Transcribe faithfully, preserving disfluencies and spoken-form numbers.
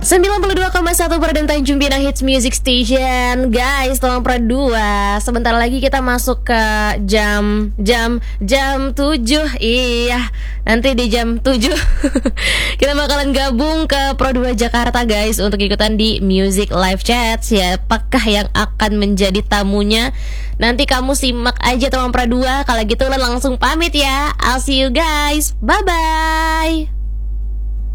sembilan puluh dua koma satu Perdana Tanjung Pinang Hits Music Station. Guys, tolong berdua. Sebentar lagi kita masuk ke jam Jam Jam tujuh. Iya, nanti di jam tujuh kita bakalan gabung ke Pro dua Jakarta guys, untuk ikutan di Music Live Chat. Siapakah yang akan menjadi tamunya? Nanti kamu simak aja teman Pro dua. Kalau gitu langsung pamit ya. I'll see you guys. Bye bye.